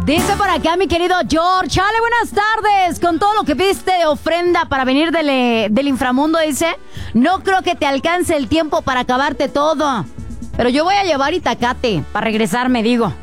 Dice por acá mi querido George, chale, buenas tardes. Con todo lo que pediste de ofrenda para venir del inframundo, dice, no creo que te alcance el tiempo para acabarte todo. Pero yo voy a llevar Itacate para regresarme, digo.